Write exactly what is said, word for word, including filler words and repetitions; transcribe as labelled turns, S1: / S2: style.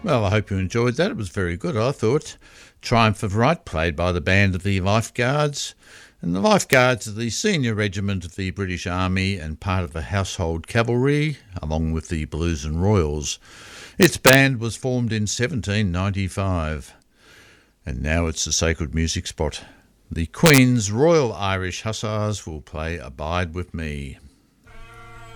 S1: Well, I hope you enjoyed that. It was very good, I thought. Triumph of Right, played by the band of the Lifeguards. And the Lifeguards are the senior regiment of the British Army and part of the Household Cavalry, along with the Blues and Royals. Its band was formed in seventeen ninety-five. And now it's the sacred music spot. The Queen's Royal Irish Hussars will play Abide With Me.